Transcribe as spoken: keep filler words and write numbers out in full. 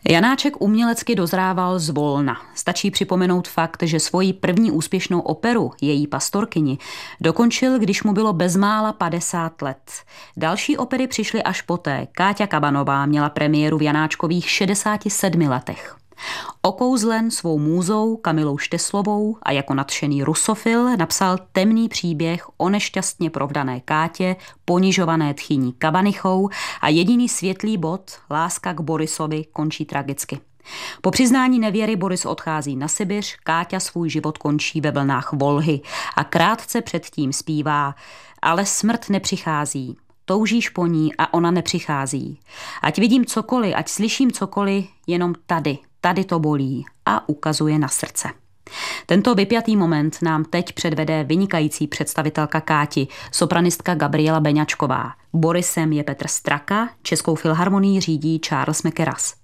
Janáček umělecky dozrával zvolna. Stačí připomenout fakt, že svoji první úspěšnou operu, Její pastorkyni, dokončil, když mu bylo bezmála padesát let. Další opery přišly až poté. Káťa Kabanová měla premiéru v Janáčkových šedesáti sedmi letech. Okouzlen svou můzou Kamilou Šteslovou a jako nadšený rusofil napsal temný příběh o nešťastně provdané Kátě, ponižované tchyní Kabanichou a jediný světlý bod, láska k Borisovi, končí tragicky. Po přiznání nevěry Boris odchází na Sibiř, Káťa svůj život končí ve vlnách Volhy a krátce předtím zpívá: ale smrt nepřichází. Toužíš po ní a ona nepřichází. Ať vidím cokoliv, ať slyším cokoliv, jenom tady, tady to bolí, a ukazuje na srdce. Tento vypjatý moment nám teď předvede vynikající představitelka Káti, sopranistka Gabriela Beňačková. Borisem je Petr Straka, Českou filharmonii řídí Charles McKerras.